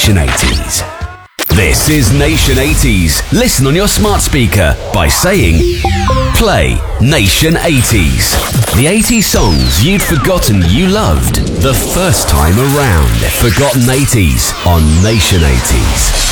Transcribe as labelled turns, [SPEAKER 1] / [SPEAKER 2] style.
[SPEAKER 1] Nation 80s. This is Nation 80s. Listen on your smart speaker by saying, play Nation 80s. The 80s songs you'd forgotten you loved the first time around. Forgotten 80s on Nation 80s.